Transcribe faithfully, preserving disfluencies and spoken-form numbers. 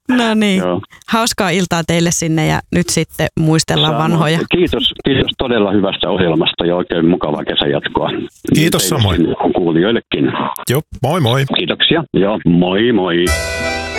No niin, joo. Hauskaa iltaa teille sinne ja nyt sitten muistellaan Samoin. vanhoja. Kiitos, kiitos todella hyvästä ohjelmasta ja oikein mukavaa kesänjatkoa. Kiitos samoin. Kuulijoillekin. Joo, moi moi. Kiitoksia. Joo, moi moi.